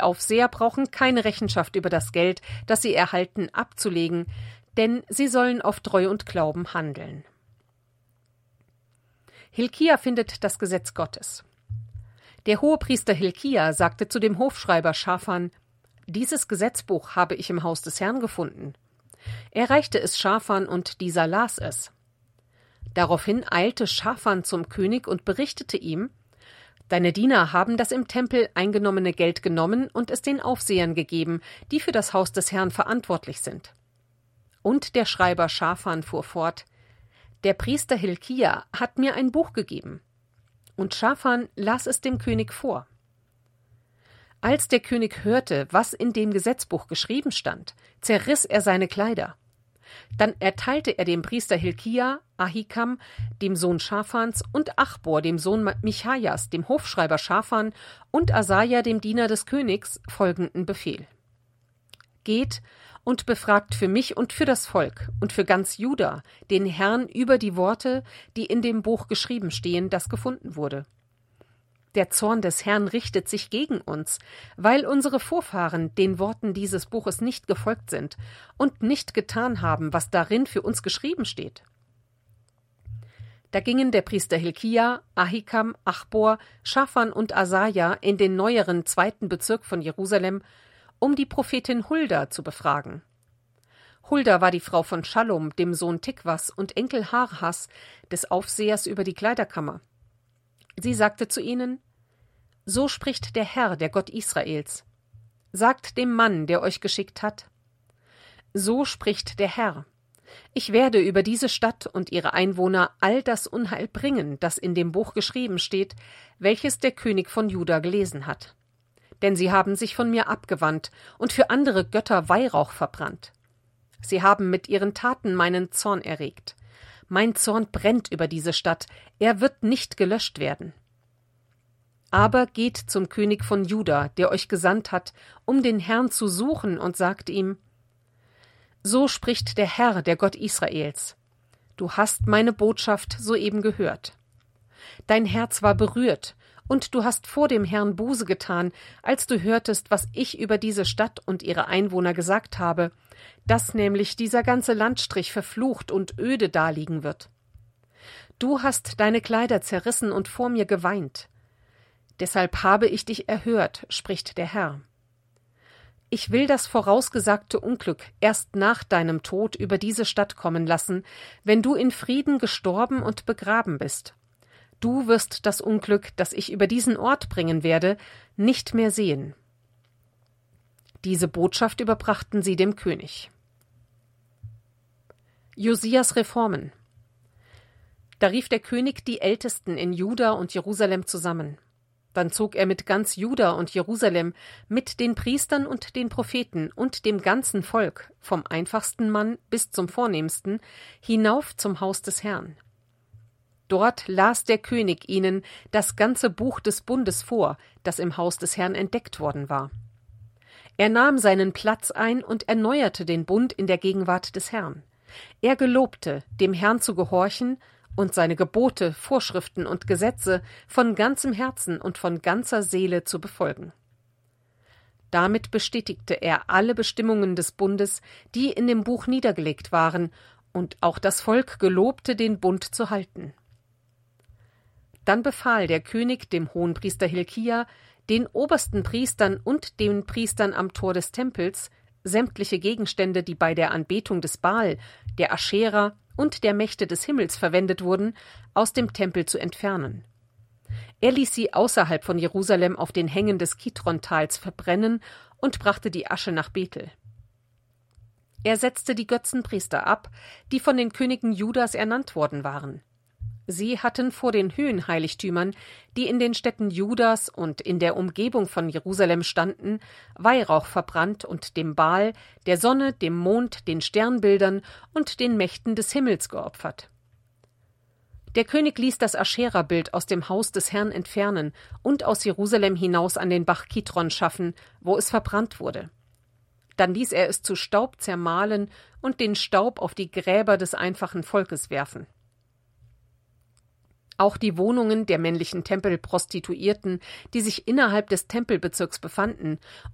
Aufseher brauchen keine Rechenschaft über das Geld, das sie erhalten, abzulegen, denn sie sollen auf Treu und Glauben handeln. Hilkia findet das Gesetz Gottes. Der Hohepriester Hilkia sagte zu dem Hofschreiber Schafan: »Dieses Gesetzbuch habe ich im Haus des Herrn gefunden.« Er reichte es Schafan, und dieser las es. Daraufhin eilte Schafan zum König und berichtete ihm: »Deine Diener haben das im Tempel eingenommene Geld genommen und es den Aufsehern gegeben, die für das Haus des Herrn verantwortlich sind.« Und der Schreiber Schafan fuhr fort: »Der Priester Hilkia hat mir ein Buch gegeben.« Und Schafan las es dem König vor. Als der König hörte, was in dem Gesetzbuch geschrieben stand, zerriss er seine Kleider. Dann erteilte er dem Priester Hilkia, Ahikam, dem Sohn Schafans, und Achbor, dem Sohn Michajas, dem Hofschreiber Schafan, und Asaja, dem Diener des Königs, folgenden Befehl: »Geht und befragt für mich und für das Volk und für ganz Juda den Herrn über die Worte, die in dem Buch geschrieben stehen, das gefunden wurde. Der Zorn des Herrn richtet sich gegen uns, weil unsere Vorfahren den Worten dieses Buches nicht gefolgt sind und nicht getan haben, was darin für uns geschrieben steht.« Da gingen der Priester Hilkia, Ahikam, Achbor, Schafan und Asaja in den neueren 2. Bezirk von Jerusalem, um die Prophetin Hulda zu befragen. Hulda war die Frau von Schallum, dem Sohn Tikwas und Enkel Harhas, des Aufsehers über die Kleiderkammer. Sie sagte zu ihnen: »So spricht der Herr, der Gott Israels. Sagt dem Mann, der euch geschickt hat: So spricht der Herr: Ich werde über diese Stadt und ihre Einwohner all das Unheil bringen, das in dem Buch geschrieben steht, welches der König von Juda gelesen hat. Denn sie haben sich von mir abgewandt und für andere Götter Weihrauch verbrannt. Sie haben mit ihren Taten meinen Zorn erregt. Mein Zorn brennt über diese Stadt, er wird nicht gelöscht werden. Aber geht zum König von Juda, der euch gesandt hat, um den Herrn zu suchen, und sagt ihm: So spricht der Herr, der Gott Israels: Du hast meine Botschaft soeben gehört. Dein Herz war berührt, und du hast vor dem Herrn Buße getan, als du hörtest, was ich über diese Stadt und ihre Einwohner gesagt habe, dass nämlich dieser ganze Landstrich verflucht und öde daliegen wird. Du hast deine Kleider zerrissen und vor mir geweint. Deshalb habe ich dich erhört, spricht der Herr. Ich will das vorausgesagte Unglück erst nach deinem Tod über diese Stadt kommen lassen, wenn du in Frieden gestorben und begraben bist. Du wirst das Unglück, das ich über diesen Ort bringen werde, nicht mehr sehen.« Diese Botschaft überbrachten sie dem König. Josias Reformen. Da rief der König die Ältesten in Juda und Jerusalem zusammen. Dann zog er mit ganz Juda und Jerusalem, mit den Priestern und den Propheten und dem ganzen Volk, vom einfachsten Mann bis zum vornehmsten, hinauf zum Haus des Herrn. Dort las der König ihnen das ganze Buch des Bundes vor, das im Haus des Herrn entdeckt worden war. Er nahm seinen Platz ein und erneuerte den Bund in der Gegenwart des Herrn. Er gelobte, dem Herrn zu gehorchen und seine Gebote, Vorschriften und Gesetze von ganzem Herzen und von ganzer Seele zu befolgen. Damit bestätigte er alle Bestimmungen des Bundes, die in dem Buch niedergelegt waren, und auch das Volk gelobte, den Bund zu halten. Dann befahl der König dem Hohenpriester Hilkia, den obersten Priestern und den Priestern am Tor des Tempels, sämtliche Gegenstände, die bei der Anbetung des Baal, der Aschera und der Mächte des Himmels verwendet wurden, aus dem Tempel zu entfernen. Er ließ sie außerhalb von Jerusalem auf den Hängen des Kidron-Tals verbrennen und brachte die Asche nach Bethel. Er setzte die Götzenpriester ab, die von den Königen Judas ernannt worden waren. Sie hatten vor den Höhenheiligtümern, die in den Städten Judas und in der Umgebung von Jerusalem standen, Weihrauch verbrannt und dem Baal, der Sonne, dem Mond, den Sternbildern und den Mächten des Himmels geopfert. Der König ließ das Aschera-Bild aus dem Haus des Herrn entfernen und aus Jerusalem hinaus an den Bach Kidron schaffen, wo es verbrannt wurde. Dann ließ er es zu Staub zermahlen und den Staub auf die Gräber des einfachen Volkes werfen. Auch die Wohnungen der männlichen Tempelprostituierten, die sich innerhalb des Tempelbezirks befanden,